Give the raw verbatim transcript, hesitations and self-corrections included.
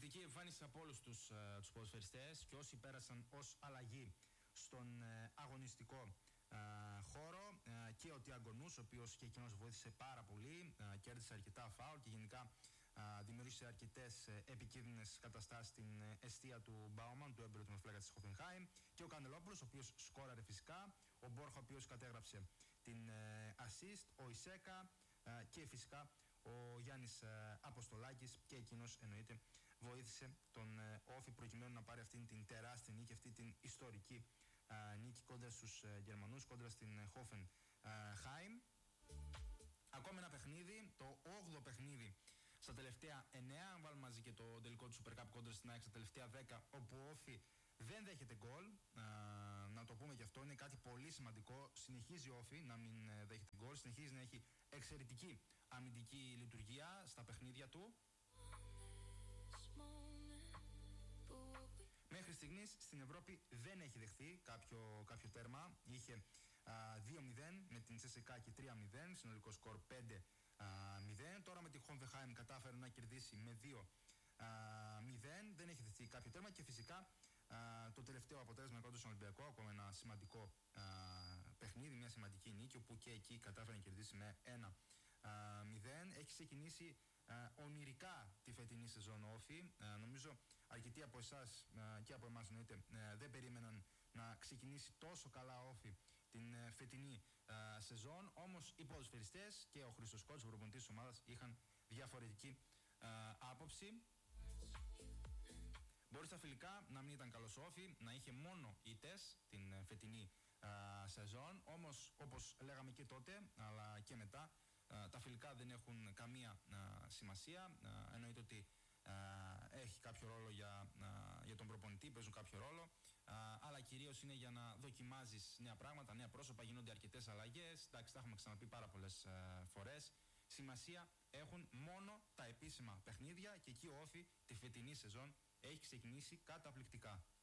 Θετική εμφάνιση από όλους τους, ε, τους ποδοσφαιριστές και όσοι πέρασαν ως αλλαγή στον ε, αγωνιστικό ε, χώρο, ε, και ο Τιάγκο Νους, ο οποίος και εκείνος βοήθησε πάρα πολύ, ε, κέρδισε αρκετά φάουλ και γενικά ε, δημιούργησε αρκετές ε, επικίνδυνες καταστάσεις στην ε, εστία του Μπάουμαν, του έμπειρου του μεσφλέγα της Χόφενχάιμ, και ο Κανελόπουλος, ο οποίος σκόραρε φυσικά, ο Μπόρχα, ο οποίος κατέγραψε την ε, assist, ο Ισέκα ε, και φυσικά ο Γιάννης ε, Αποστολάκης, και εκείνος εννοείται βοήθησε τον ε, Όφη προκειμένου να πάρει αυτήν την τεράστια νίκη, αυτή την ιστορική ε, νίκη κόντρα στους ε, Γερμανούς, κόντρα στην Χόφενχάιμ. Ακόμη ένα παιχνίδι, το όγδοο παιχνίδι στα τελευταία εννέα, αν βάλουμε μαζί και το τελικό του Super Cup κόντρα στην ΑΕΚ στα τελευταία δέκα, όπου ο Όφη δεν δέχεται γκολ. Να το πούμε και αυτό, είναι κάτι πολύ σημαντικό. Συνεχίζει ο Όφη να μην ε, δέχεται γκολ, συνεχίζει να έχει εξαιρετική αμυντική λειτουργία στα παιχνίδια του. Μέχρι στιγμής στην Ευρώπη δεν έχει δεχθεί κάποιο, κάποιο τέρμα. Είχε α, δύο μηδέν με την Τσέσεκα και τρία μηδέν, συνολικό σκορ πέντε μηδέν. Τώρα με τη Χόφενχάιμ κατάφερε να κερδίσει με δύο μηδέν. Δεν έχει δεχθεί κάποιο τέρμα και φυσικά α, το τελευταίο αποτέλεσμα κόντρα στον Ολυμπιακό, ακόμα ένα σημαντικό α, παιχνίδι, μια σημαντική νίκη, όπου και εκεί κατάφερε να κερδίσει με ένα μηδέν. Έχει ξεκινήσει Uh, ονειρικά τη φετινή σεζόν Όφη. Uh, νομίζω αρκετοί από εσάς uh, και από εμάς εννοείται uh, δεν περίμεναν να ξεκινήσει τόσο καλά Όφη την uh, φετινή uh, σεζόν. Όμως οι ποδοσφαιριστές και ο Χρήστος Κότσος, ο προπονητής της ομάδας, είχαν διαφορετική uh, άποψη. Μπορεί στα φιλικά να μην ήταν καλός Όφη, να είχε μόνο ήττες την uh, φετινή uh, σεζόν. Όμως, όπως λέγαμε και τότε αλλά και μετά, Uh, τα φιλικά δεν έχουν καμία uh, σημασία. Uh, εννοείται ότι uh, έχει κάποιο ρόλο για, uh, για τον προπονητή, παίζουν κάποιο ρόλο, uh, αλλά κυρίως είναι για να δοκιμάζεις νέα πράγματα, νέα πρόσωπα, γίνονται αρκετές αλλαγές. Εντάξει, τα έχουμε ξαναπεί πάρα πολλές uh, φορές. Σημασία έχουν μόνο τα επίσημα παιχνίδια και εκεί ο Όφη τη φετινή σεζόν έχει ξεκινήσει καταπληκτικά.